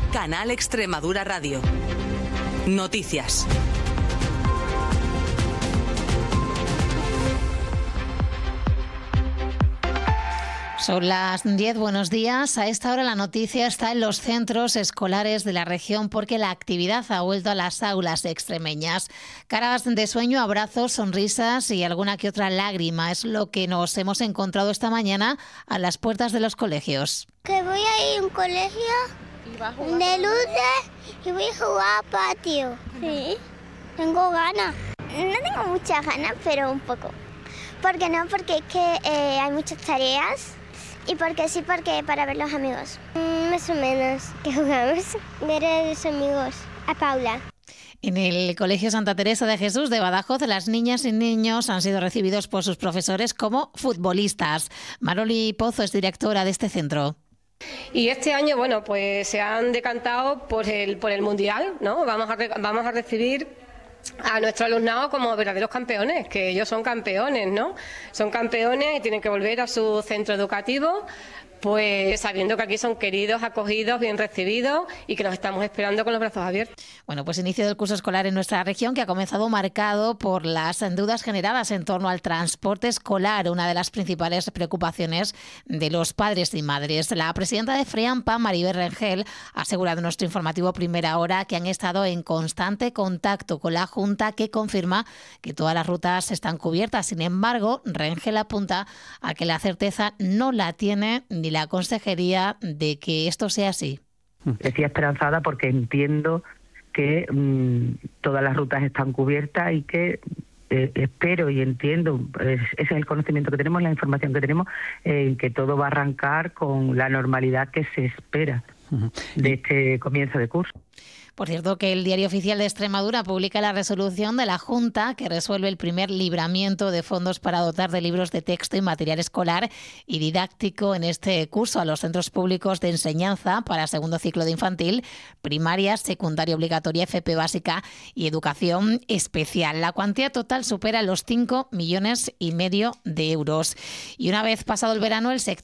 Canal Extremadura Radio. Noticias. Son las 10, buenos días. A esta hora la noticia está en los centros escolares de la región porque la actividad ha vuelto a las aulas extremeñas. Caras de sueño, abrazos, sonrisas y alguna que otra lágrima es lo que nos hemos encontrado esta mañana a las puertas de los colegios. Que voy a ir a un colegio de luces y voy a jugar a patio. Sí, tengo ganas. No tengo muchas ganas, pero un poco. ¿Por qué no? Porque es que hay muchas tareas. Y porque sí, porque para ver los amigos. Más o menos, que jugamos. Ver a los amigos, a Paula. En el Colegio Santa Teresa de Jesús de Badajoz, las niñas y niños han sido recibidos por sus profesores como futbolistas. Maroli Pozo es directora de este centro. Y este año, bueno, pues se han decantado por el Mundial, ¿no? Vamos a recibir a nuestro alumnado como verdaderos campeones, que ellos son campeones, ¿no? Son campeones y tienen que volver a su centro educativo, pues sabiendo que aquí son queridos, acogidos, bien recibidos y que los estamos esperando con los brazos abiertos. Bueno, pues inicio del curso escolar en nuestra región que ha comenzado marcado por las dudas generadas en torno al transporte escolar, una de las principales preocupaciones de los padres y madres. La presidenta de FREAMPA, Maribel Rengel, ha asegurado en nuestro informativo Primera Hora que han estado en constante contacto con la Junta, que confirma que todas las rutas están cubiertas. Sin embargo, Rengel apunta a que la certeza no la tiene ni la consejería de que esto sea así. Estoy esperanzada porque entiendo que todas las rutas están cubiertas y que espero y entiendo, ese es el conocimiento que tenemos, la información que tenemos, que todo va a arrancar con la normalidad que se espera de este comienzo de curso. Por cierto, que el Diario Oficial de Extremadura publica la resolución de la Junta que resuelve el primer libramiento de fondos para dotar de libros de texto y material escolar y didáctico en este curso a los centros públicos de enseñanza para segundo ciclo de infantil, primaria, secundaria obligatoria, FP básica y educación especial. La cuantía total supera los 5,5 millones de euros. Y una vez pasado el verano, el sector